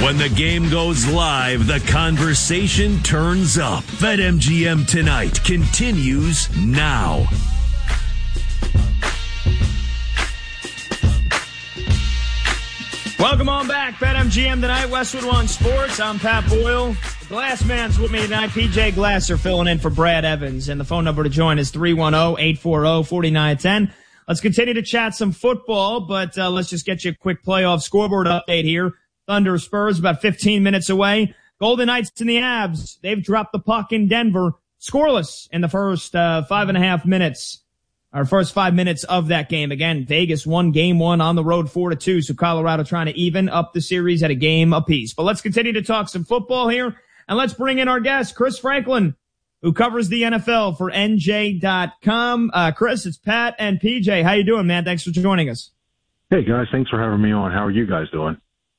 When the game goes live, the conversation turns up. BetMGM Tonight continues now. Welcome on back. BetMGM Tonight, Westwood One Sports. I'm Pat Boyle. The Glass Man's with me tonight. PJ Glasser filling in for Brad Evans. And the phone number to join is 310-840-4910. Let's continue to chat some football, but let's just get you a quick playoff scoreboard update here. Thunder Spurs about 15 minutes away. Golden Knights and the Avs, they've dropped the puck in Denver. Scoreless in the first 5.5 minutes, or first 5 minutes of that game. Again, Vegas won game one on the road 4-2, so Colorado trying to even up the series at a game apiece. But let's continue to talk some football here, and let's bring in our guest, Chris Franklin, who covers the NFL for NJ.com. Chris, it's Pat and PJ. How you doing, man? Thanks for joining us. Hey, guys. Thanks for having me on. How are you guys doing?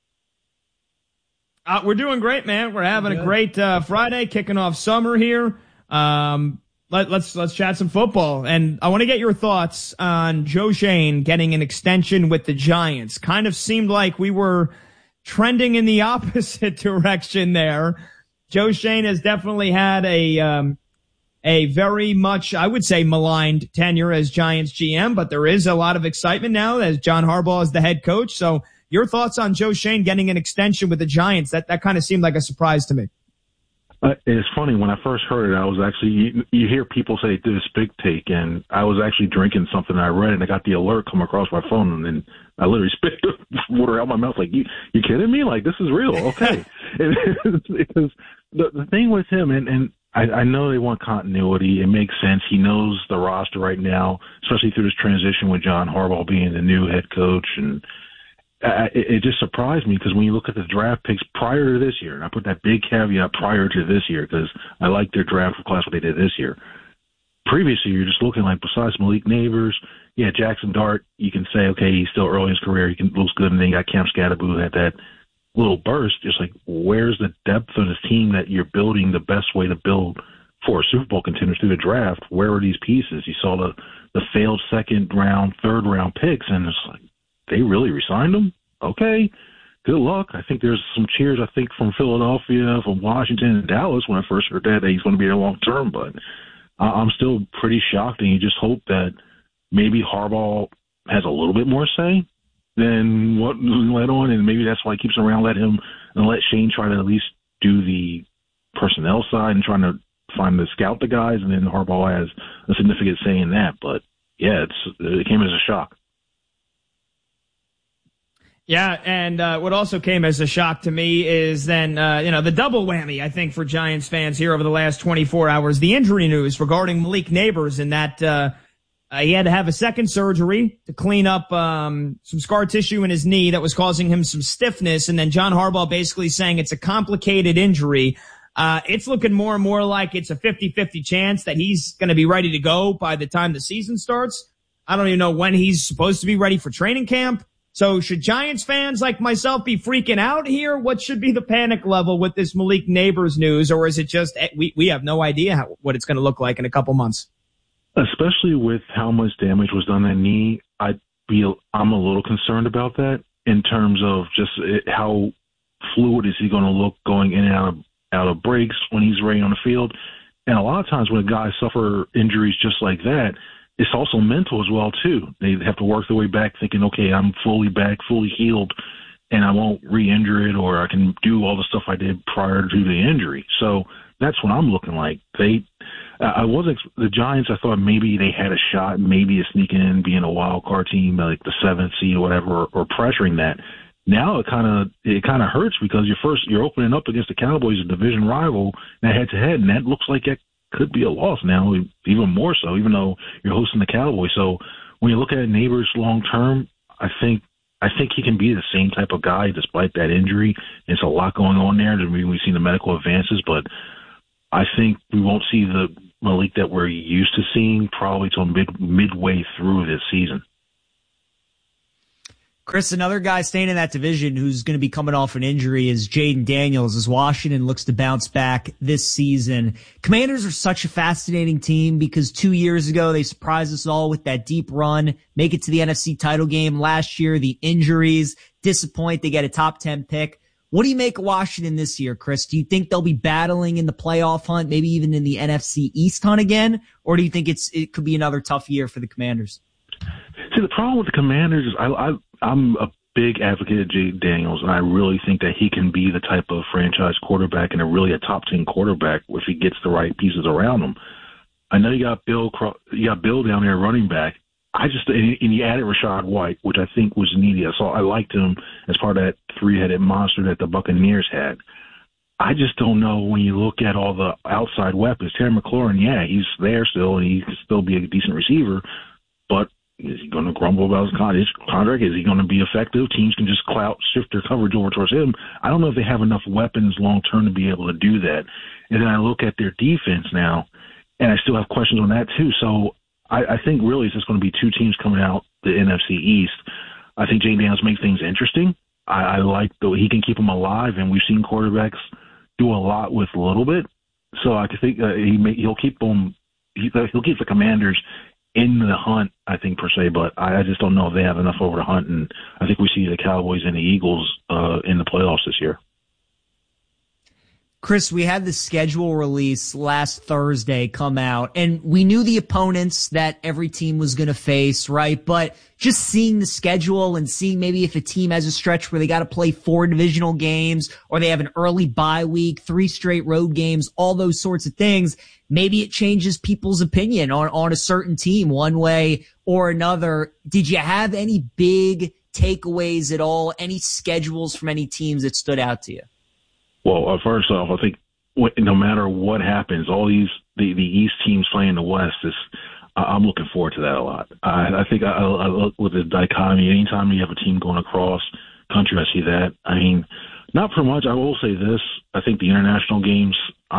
We're doing great, man. We're having a great Friday, kicking off summer here. Let's chat some football. And I want to get your thoughts on Joe Schoen getting an extension with the Giants. Kind of seemed like we were trending in the opposite direction there. Joe Schoen has definitely had a very much, I would say, maligned tenure as Giants GM, but there is a lot of excitement now as John Harbaugh is the head coach. So your thoughts on Joe Schoen getting an extension with the Giants? That kind of seemed like a surprise to me. It's funny. When I first heard it, I was actually, you hear people say this big take, and I was actually drinking something I read, and I got the alert come across my phone, and then I literally spit water out my mouth like, you kidding me? Like, this is real. Okay. Because the thing with him, and I know they want continuity. It makes sense. He knows the roster right now, especially through this transition with John Harbaugh being the new head coach, and it just surprised me because when you look at the draft picks prior to this year, and I put that big caveat prior to this year because I like their draft class, what they did this year. Previously, you're just looking like besides Malik Neighbors, Jackson Dart, you can say, okay, he's still early in his career, he looks good, and then you got Cam Scatterbu who had that little burst. Just like, where's the depth of this team that you're building the best way to build for a Super Bowl contender through the draft? Where are these pieces? You saw the failed second round, third round picks, and it's like, they really resigned him? Okay, good luck. I think there's some cheers, from Philadelphia, from Washington, and Dallas when I first heard that he's going to be there long term. But I'm still pretty shocked, and you just hope that maybe Harbaugh has a little bit more say than what was let on, and maybe that's why he keeps him around. Let Shane try to at least do the personnel side and trying to scout the guys, and then Harbaugh has a significant say in that. But yeah, it came as a shock. Yeah, and what also came as a shock to me is then, the double whammy, I think, for Giants fans here over the last 24 hours. The injury news regarding Malik Neighbors and that he had to have a second surgery to clean up some scar tissue in his knee that was causing him some stiffness, and then John Harbaugh basically saying it's a complicated injury. It's looking more and more like it's a 50-50 chance that he's going to be ready to go by the time the season starts. I don't even know when he's supposed to be ready for training camp. So should Giants fans like myself be freaking out here? What should be the panic level with this Malik Neighbors news? Or is it just we have no idea what it's going to look like in a couple months? Especially with how much damage was done to that knee, I'm a little concerned about that in terms of just how fluid is he going to look going in and out of breaks when he's ready on the field. And a lot of times when guys suffer injuries just like that, it's also mental as well, too. They have to work their way back thinking, okay, I'm fully back, fully healed, and I won't re-injure it, or I can do all the stuff I did prior to the injury. So that's what I'm looking like. The Giants, I thought maybe they had a shot, maybe a sneaking in, being a wild card team, like the 7th seed or whatever, or pressuring that. Now it kind of hurts because you're opening up against the Cowboys, a division rival, that head-to-head, and that looks like it could be a loss now, even more so, even though you're hosting the Cowboys. So when you look at Neighbors long term, I think he can be the same type of guy despite that injury. It's a lot going on there. We've seen the medical advances, but I think we won't see the Malik that we're used to seeing probably till midway through this season. Chris, another guy staying in that division who's going to be coming off an injury is Jaden Daniels as Washington looks to bounce back this season. Commanders are such a fascinating team because 2 years ago they surprised us all with that deep run, make it to the NFC title game last year. The injuries disappoint. They get a top 10 pick. What do you make of Washington this year, Chris? Do you think they'll be battling in the playoff hunt, maybe even in the NFC East hunt again? Or do you think it could be another tough year for the Commanders? See, the problem with the Commanders is I'm a big advocate of Jay Daniels, and I really think that he can be the type of franchise quarterback and a top 10 quarterback if he gets the right pieces around him. I know you got Bill down there running back. And you added Rachaad White, which I think was needed. I liked him as part of that three-headed monster that the Buccaneers had. I just don't know when you look at all the outside weapons. Terry McLaurin, yeah, he's there still, and he can still be a decent receiver, but is he going to grumble about his contract? Is he going to be effective? Teams can just shift their coverage over towards him. I don't know if they have enough weapons long-term to be able to do that. And then I look at their defense now, and I still have questions on that too. So I think really it's just going to be two teams coming out the NFC East. I think Jay Daniels makes things interesting. I like he can keep them alive, and we've seen quarterbacks do a lot with a little bit. So I think he'll keep them. He'll keep the Commanders in the hunt, I think, per se, but I just don't know if they have enough over the hunt, and I think we see the Cowboys and the Eagles in the playoffs this year. Chris, we had the schedule release last Thursday come out, and we knew the opponents that every team was going to face, right? But just seeing the schedule and seeing maybe if a team has a stretch where they got to play 4 divisional games or they have an early bye week, 3 straight road games, all those sorts of things, maybe it changes people's opinion on a certain team one way or another. Did you have any big takeaways at all? Any schedules from any teams that stood out to you? Well, first off, I think no matter what happens, all the East teams playing the West I'm looking forward to that a lot. I think I look with the dichotomy. Anytime you have a team going across country, I see that. I mean, not for much. I will say this: I think the international games.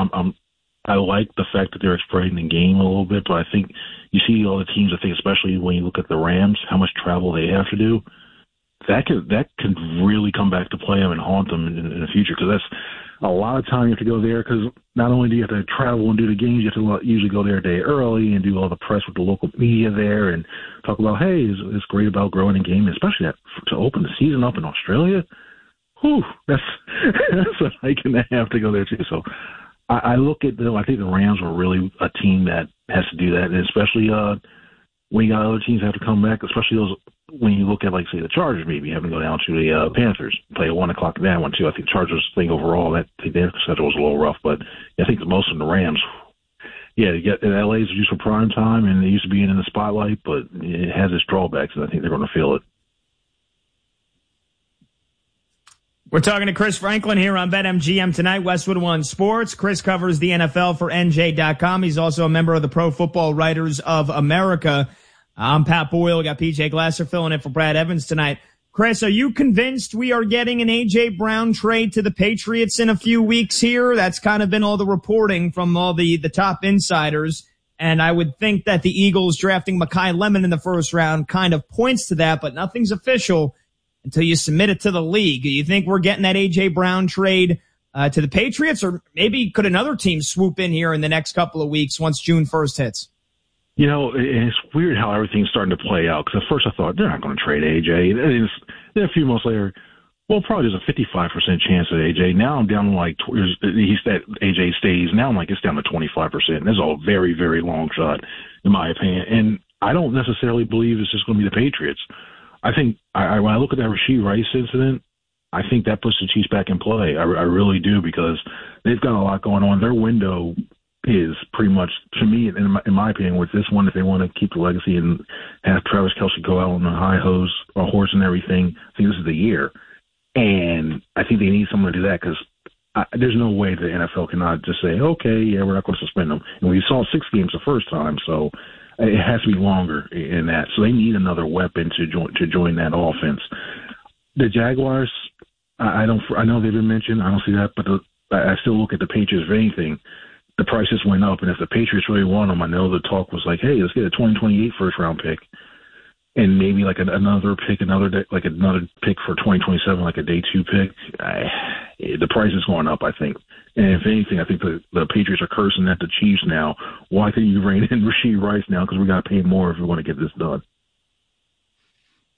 I like the fact that they're exploiting the game a little bit, but I think you see all the teams. I think especially when you look at the Rams, how much travel they have to do. That could really come back to play them and haunt them in the future, because that's a lot of time you have to go there, because not only do you have to travel and do the games, you have to usually go there a day early and do all the press with the local media there and talk about, hey, it's great about growing a game, especially that to open the season up in Australia. Whew, that's a hike and a half to go there too. So I look at them. I think the Rams are really a team that has to do that, and especially when you got other teams that have to come back, especially those. When you look at, like, say, the Chargers, maybe having to go down to the Panthers, play at 1 o'clock that one, too. I think the Chargers think overall that their schedule was a little rough, but I think most of the Rams, LA is used for prime time, and they used to be in the spotlight, but it has its drawbacks, and I think they're going to feel it. We're talking to Chris Franklin here on BetMGM tonight, Westwood One Sports. Chris covers the NFL for NJ.com. He's also a member of the Pro Football Writers of America. I'm Pat Boyle. Got PJ Glasser filling in for Brad Evans tonight. Chris, are you convinced we are getting an A.J. Brown trade to the Patriots in a few weeks here? That's kind of been all the reporting from all the top insiders. And I would think that the Eagles drafting Mekhi Lemon in the first round kind of points to that, but nothing's official until you submit it to the league. Do you think we're getting that A.J. Brown trade to the Patriots, or maybe could another team swoop in here in the next couple of weeks once June 1st hits? You know, it's weird how everything's starting to play out, because at first I thought they're not going to trade A.J. Then a few months later, well, probably there's a 55% chance of A.J. Now I'm down to A.J. stays. Now I'm it's down to 25%. That's a very, very long shot, in my opinion. And I don't necessarily believe it's just going to be the Patriots. I think when I look at that Rashee Rice incident, I think that puts the Chiefs back in play. I really do, because they've got a lot going on. Their window is pretty much, to me, in my opinion, with this one, if they want to keep the legacy and have Travis Kelce go out on the high horse and everything, I think this is the year. And I think they need someone to do that, because there's no way the NFL cannot just say, okay, yeah, we're not going to suspend them. And we saw 6 games the first time, so it has to be longer in that. So they need another weapon to join that offense. The Jaguars, I know they've been mentioned. I don't see that, but I still look at the Patriots. If anything, the prices went up, and if the Patriots really want them, I know the talk was like, hey, let's get a 2028 first-round pick, and maybe another pick for 2027, like a day 2 pick. The price is going up, I think. And if anything, I think the Patriots are cursing at the Chiefs now. Why can't you rein in Rashee Rice now? Because we got to pay more if we want to get this done.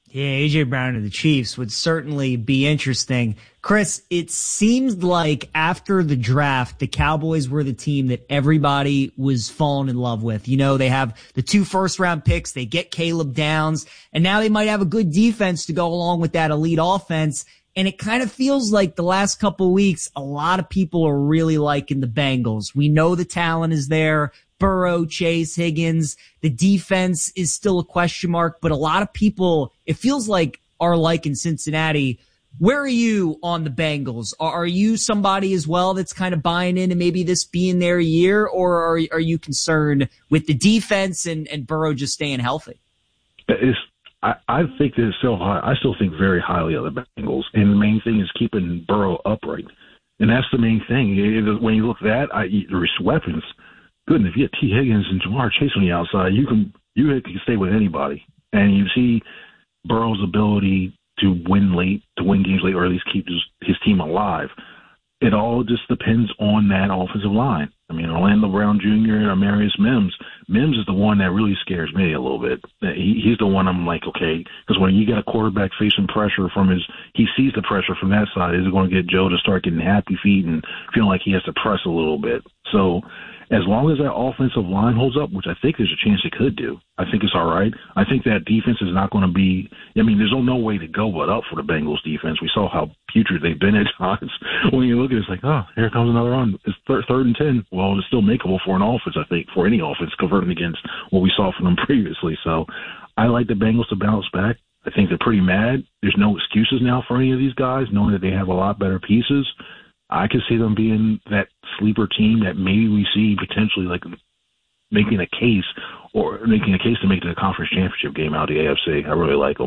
Yeah, A.J. Brown to the Chiefs would certainly be interesting. Chris, it seems like after the draft, the Cowboys were the team that everybody was falling in love with. You know, they have the 2 first-round picks, they get Caleb Downs, and now they might have a good defense to go along with that elite offense. And it kind of feels like the last couple of weeks, a lot of people are really liking the Bengals. We know the talent is there. Burrow, Chase, Higgins. The defense is still a question mark, but a lot of people, it feels like, are liking Cincinnati. Where are you on the Bengals? Are you somebody as well that's kind of buying into maybe this being their year, or are you concerned with the defense and Burrow just staying healthy? I think that it's so high. I still think very highly of the Bengals, and the main thing is keeping Burrow upright, and that's the main thing. When you look at that, there's weapons. Goodness, if you get T. Higgins and Jamar Chase on the outside, you can stay with anybody, and you see Burrow's ability to win games late, or at least keep his team alive. It all just depends on that offensive line. I mean, Orlando Brown Jr. and Amarius Mims. Mims is the one that really scares me a little bit. He's the one I'm like, okay, because when you get a quarterback facing pressure he sees the pressure from that side. Is it going to get Joe to start getting happy feet and feeling like he has to press a little bit? So as long as that offensive line holds up, which I think there's a chance it could do, I think it's all right. I think that defense is not going to be – I mean, there's no way to go but up for the Bengals defense. We saw how putrid they've been at times. When you look at it, it's like, oh, here comes another run. It's third and 10. Well, it's still makeable for an offense, I think, for any offense converting against what we saw from them previously. So I like the Bengals to bounce back. I think they're pretty mad. There's no excuses now for any of these guys, knowing that they have a lot better pieces. I could see them being that sleeper team that maybe we see potentially like making a case to make it to the conference championship game out of the AFC. I really like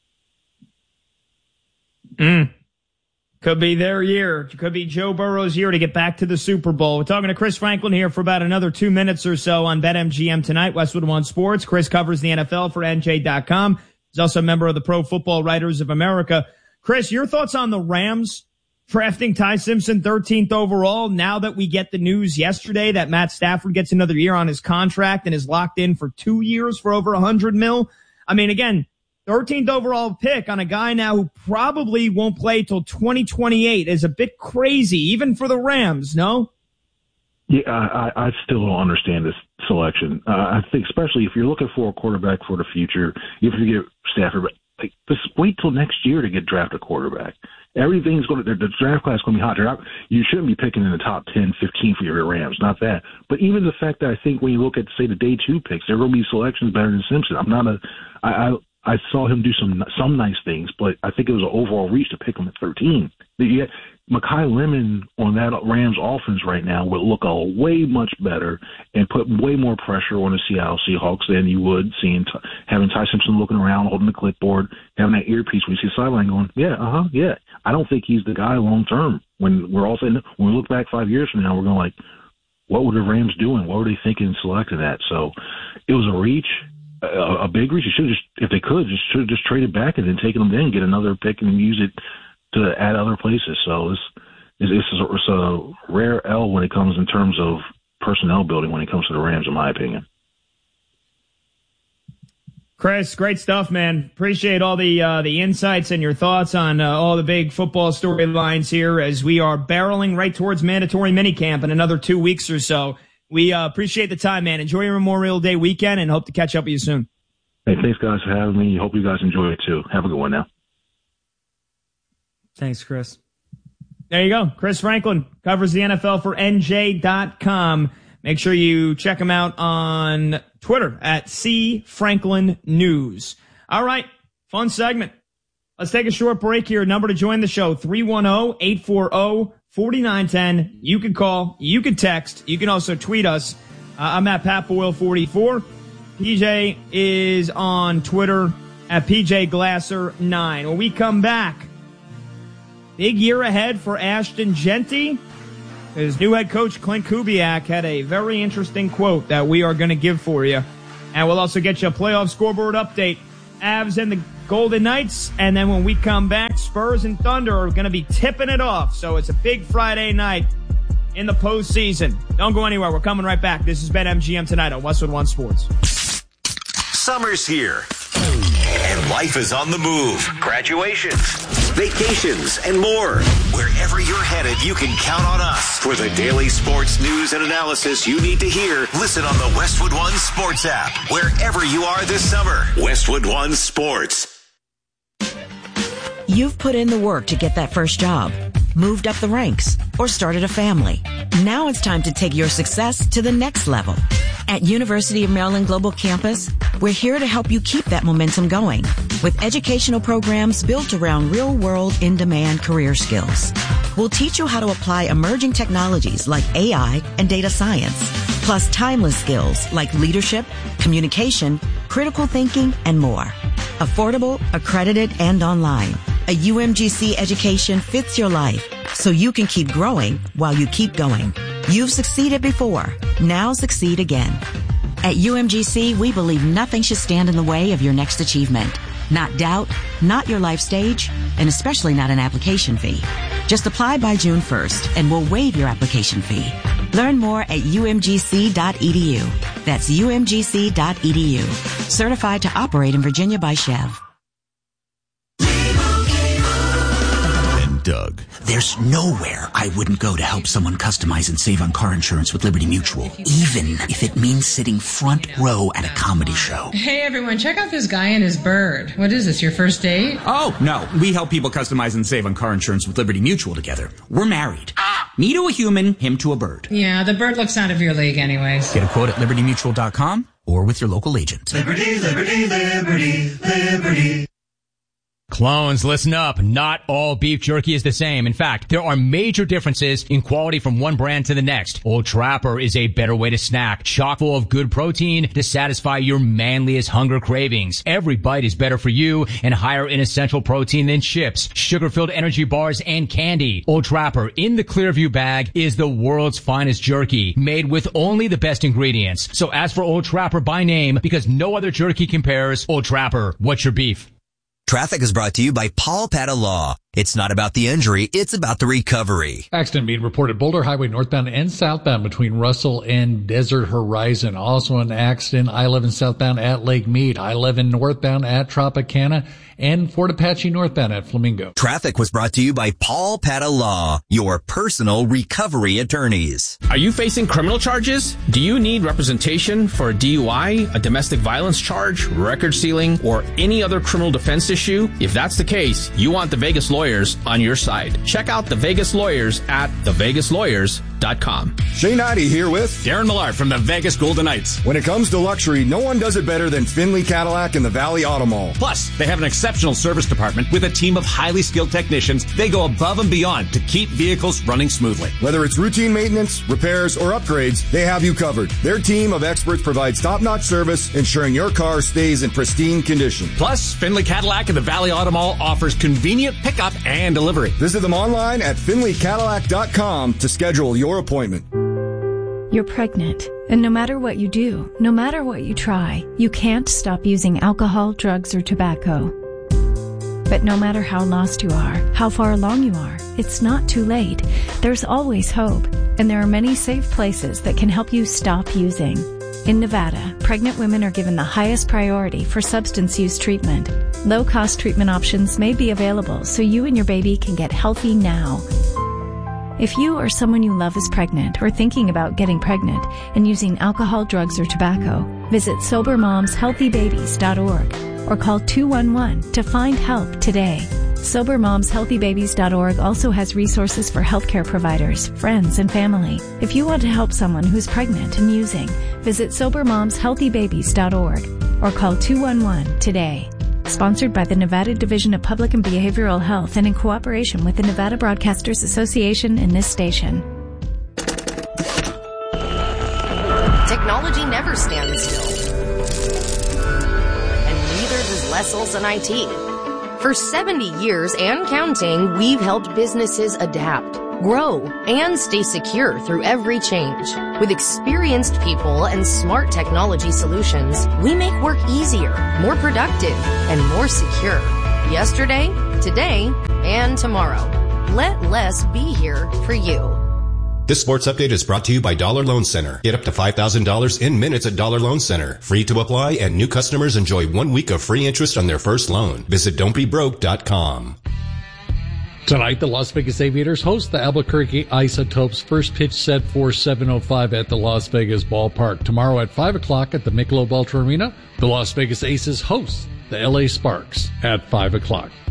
them. Could be their year. Could be Joe Burrow's year to get back to the Super Bowl. We're talking to Chris Franklin here for about another 2 minutes or so on BetMGM tonight, Westwood One Sports. Chris covers the NFL for NJ.com. He's also a member of the Pro Football Writers of America. Chris, your thoughts on the Rams drafting Ty Simpson 13th overall, now that we get the news yesterday that Matt Stafford gets another year on his contract and is locked in for 2 years for over $100 million. I mean, again, 13th overall pick on a guy now who probably won't play till 2028 is a bit crazy, even for the Rams, no? Yeah, I still don't understand this selection. I think especially if you're looking for a quarterback for the future, if you get Stafford, like, just wait till next year to get drafted a quarterback. Everything's the draft class is going to be hot. You shouldn't be picking in the top 10, 15 for your Rams, not that. But even the fact that I think when you look at, say, the day 2 picks, there are going to be selections better than Simpson. I saw him do some nice things, but I think it was an overall reach to pick him at 13. Yet Mekhi Lemon on that Rams offense right now would look way much better and put way more pressure on the Seattle Seahawks than you would having Ty Simpson looking around, holding the clipboard, having that earpiece when you see the sideline going, yeah. I don't think he's the guy long term. When we're all saying, when we look back 5 years from now, we're going like, what were the Rams doing? What were they thinking selecting that? So it was a reach. A big reach. You should if they could, should have just traded back and then taken them in, get another pick and use it to add other places. So it's a rare L when it comes in terms of personnel building when it comes to the Rams, in my opinion. Chris, great stuff, man. Appreciate all the insights and your thoughts on all the big football storylines here as we are barreling right towards mandatory minicamp in another 2 weeks or so. We appreciate the time, man. Enjoy your Memorial Day weekend and hope to catch up with you soon. Hey, thanks, guys, for having me. Hope you guys enjoy it, too. Have a good one now. Thanks, Chris. There you go. Chris Franklin covers the NFL for NJ.com. Make sure you check him out on Twitter at CFranklinNews. All right, fun segment. Let's take a short break here. Number to join the show, 310-840-4910. You can call, you can text, you can also tweet us. I'm at PatBoyle44. PJ is on Twitter at PJGlasser9. When we come back, big year ahead for Ashton Jeanty. His new head coach, Clint Kubiak, had a very interesting quote that we are going to give for you. And we'll also get you a playoff scoreboard update. Avs and the Golden Knights. And then when we come back, Spurs and Thunder are going to be tipping it off. So it's a big Friday night in the postseason. Don't go anywhere. We're coming right back. This is BetMGM tonight on Westwood One Sports. Summer's here. And life is on the move. Graduations, vacations, and more. Wherever you're headed, you can count on us. For the daily sports news and analysis you need to hear, listen on the Westwood One Sports app. Wherever you are this summer, Westwood One Sports. You've put in the work to get that first job, moved up the ranks, or started a family. Now it's time to take your success to the next level. At University of Maryland Global Campus, we're here to help you keep that momentum going with educational programs built around real-world, in-demand career skills. We'll teach you how to apply emerging technologies like AI and data science, plus timeless skills like leadership, communication, critical thinking, and more. Affordable, accredited, and online. A UMGC education fits your life so you can keep growing while you keep going. You've succeeded before. Now succeed again. At UMGC, we believe nothing should stand in the way of your next achievement. Not doubt, not your life stage, and especially not an application fee. Just apply by June 1st and we'll waive your application fee. Learn more at umgc.edu. That's umgc.edu. Certified to operate in Virginia by Chev. Doug. There's nowhere I wouldn't go to help someone customize and save on car insurance with Liberty Mutual, even if it means sitting front row at a comedy show. Hey everyone, check out this guy and his bird. What is this, your first date? Oh, no. We help people customize and save on car insurance with Liberty Mutual together. We're married. Me to a human, him to a bird. Yeah, the bird looks out of your league anyways. Get a quote at libertymutual.com or with your local agent. Liberty, liberty, liberty, liberty. Clones, listen up. Not all beef jerky is the same. In fact, there are major differences in quality from one brand to the next. Old Trapper is a better way to snack, chock full of good protein to satisfy your manliest hunger cravings. Every bite is better for you and higher in essential protein than chips, sugar-filled energy bars, and candy. Old Trapper in the Clearview bag is the world's finest jerky, made with only the best ingredients. So ask for Old Trapper by name because no other jerky compares. Old Trapper, what's your beef? Traffic is brought to you by Paul Pata Law. It's not about the injury, it's about the recovery. Accident being reported Boulder Highway northbound and southbound between Russell and Desert Horizon. Also an accident I-11 southbound at Lake Mead, I-11 northbound at Tropicana, and Fort Apache northbound at Flamingo. Traffic was brought to you by Paul Pata Law, your personal recovery attorneys. Are you facing criminal charges? Do you need representation for a DUI, a domestic violence charge, record sealing, or any other criminal defense issue? If that's the case, you want the Vegas Lawyers on your side. Check out the Vegas Lawyers at thevegaslawyers.com. Shane Knighty here with Darren Millard from the Vegas Golden Knights. When it comes to luxury, no one does it better than Finley Cadillac and the Valley Auto Mall. Plus, they have an exceptional service department with a team of highly skilled technicians. They go above and beyond to keep vehicles running smoothly. Whether it's routine maintenance, repairs, or upgrades, they have you covered. Their team of experts provides top-notch service, ensuring your car stays in pristine condition. Plus, Finley Cadillac and the Valley Auto Mall offers convenient pickup and delivery. Visit them online at finleycadillac.com to schedule your appointment. You're pregnant, and no matter what you do, no matter what you try, you can't stop using alcohol, drugs, or tobacco. But no matter how lost you are, how far along you are, it's not too late. There's always hope, and there are many safe places that can help you stop using. In Nevada, pregnant women are given the highest priority for substance use treatment. Low-cost treatment options may be available so you and your baby can get healthy now. If you or someone you love is pregnant or thinking about getting pregnant and using alcohol, drugs, or tobacco, visit SoberMomsHealthyBabies.org or call 211 to find help today. SoberMomsHealthyBabies.org also has resources for healthcare providers, friends, and family. If you want to help someone who's pregnant and using, visit SoberMomsHealthyBabies.org or call 211 today. Sponsored by the Nevada Division of Public and Behavioral Health and in cooperation with the Nevada Broadcasters Association and this station. Technology never stands still. And neither does Les Olson IT. For 70 years and counting, we've helped businesses adapt, grow, and stay secure through every change. With experienced people and smart technology solutions, we make work easier, more productive, and more secure. Yesterday, today, and tomorrow. Let Les be here for you. This sports update is brought to you by Dollar Loan Center. Get up to $5,000 in minutes at Dollar Loan Center. Free to apply, and new customers enjoy 1 week of free interest on their first loan. Visit don'tbebroke.com. Tonight, the Las Vegas Aviators host the Albuquerque Isotopes. First pitch set for 7:05 at the Las Vegas Ballpark. Tomorrow at 5 o'clock at the Michelob Ultra Arena, the Las Vegas Aces host the LA Sparks at 5 o'clock.